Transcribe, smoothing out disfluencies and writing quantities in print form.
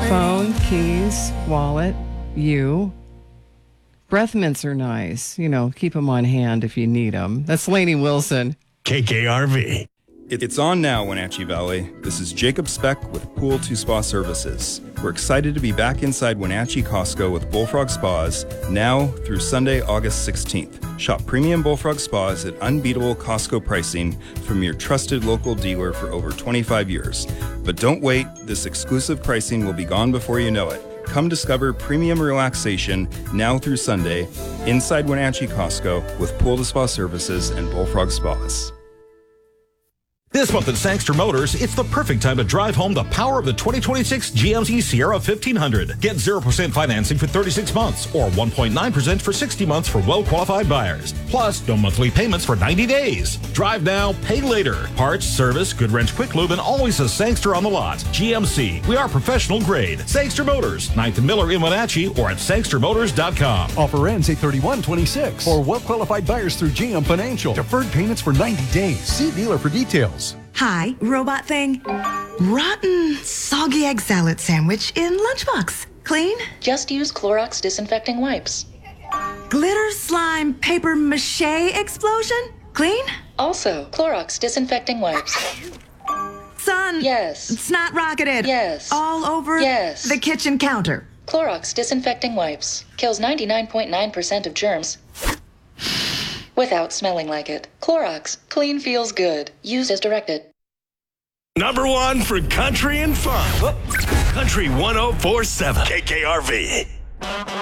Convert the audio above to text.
Phone, keys, wallet, you. Breath mints are nice. Keep them on hand if you need them. That's Lainey Wilson. KKRV. It's on now, Wenatchee Valley. This is Jacob Speck with Pool to Spa Services. We're excited to be back inside Wenatchee Costco with Bullfrog Spas now through Sunday, August 16th. Shop premium Bullfrog Spas at unbeatable Costco pricing from your trusted local dealer for over 25 years. But don't wait, this exclusive pricing will be gone before you know it. Come discover premium relaxation now through Sunday inside Wenatchee Costco with Pool to Spa Services and Bullfrog Spas. This month at Sangster Motors, it's the perfect time to drive home the power of the 2026 GMC Sierra 1500. Get 0% financing for 36 months or 1.9% for 60 months for well-qualified buyers. Plus, no monthly payments for 90 days. Drive now, pay later. Parts, service, good wrench, quick lube, and always a Sangster on the lot. GMC, we are professional grade. Sangster Motors, 9th and Miller in Wenatchee or at sangstermotors.com. Offer ends 8/31/26 for well-qualified buyers through GM Financial. Deferred payments for 90 days. See dealer for details. Hi, robot thing. Rotten, soggy egg salad sandwich in lunchbox. Clean? Just use Clorox disinfecting wipes. Glitter slime paper mache explosion? Clean? Also, Clorox disinfecting wipes. Son. Yes. Snot rocketed. Yes. All over Yes. the kitchen counter. Clorox disinfecting wipes. Kills 99.9% of germs without smelling like it. Clorox. Clean feels good. Use as directed. Number one for country and fun. Country 104.7. KKRV.